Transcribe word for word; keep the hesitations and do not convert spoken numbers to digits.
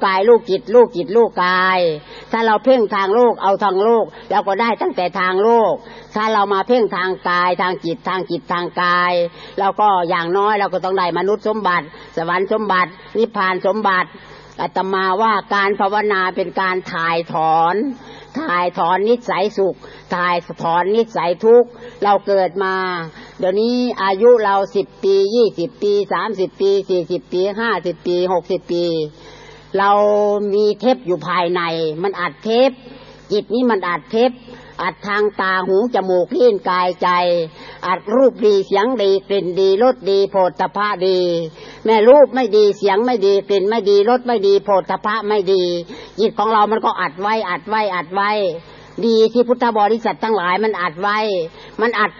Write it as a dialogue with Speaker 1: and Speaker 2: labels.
Speaker 1: กายรู้จิตรู้จิตรู้กายถ้าเราเพ่งทางโลกเอาทางโลกเราก็ได้ตั้งแต่ทางโลกถ้าเรามาเพ่งทางกายทางจิตทางจิตทางกายเราก็อย่างน้อยเราก็ต้องได้มนุษย์สมบัติสวรรค์สมบัตินิพพานสมบัติอาตมาว่าการภาวนาเป็นการถ่ายถอนถ่ายถอนนิสัยสุขถ่ายถอนนิสัยทุกข์เราเกิดมาเดี๋ยวนี้อายุเราสิบปียี่สิบปีสามสิบปีสี่สิบปีห้าสิบปีหกสิบปีเรามีเทปอยู่ภายในมันอัดเทปจิตนี้มันอัดเทปอัดทางตาหูจมูกลิ้นกายใจอัดรูปดีเสียงดีกลิ่นดีรสดีโผฏฐัพพะดีแม่รูปไม่ดีเสียงไม่ดีกลิ่นไม่ดีรสไม่ดีโผฏฐัพพะไม่ดีจิตของเรามันก็อัดไว้อัดไว้อัดไว้ดีที่พุทธบริษัททั้งหลายมันอัดไว้มันอัด